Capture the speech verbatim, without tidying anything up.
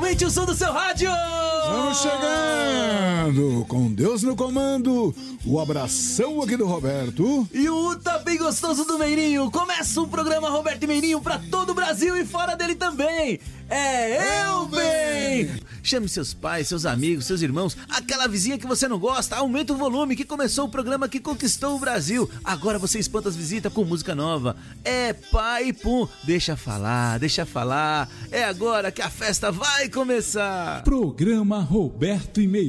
Aumente o som do seu rádio! Vamos chegando! Com Deus no comando, o abração aqui do Roberto. E o tá bem gostoso do Meirinho. Começa o programa Roberto e Meirinho pra todo o Brasil e fora dele também. É Eu Bem! Chame seus pais, seus amigos, seus irmãos, aquela vizinha que você não gosta, aumenta o volume que começou o programa que conquistou o Brasil. Agora você espanta as visitas com música nova. É pai pum, deixa falar, deixa falar. É agora que a festa vai começar. Programa Roberto e Meirinho.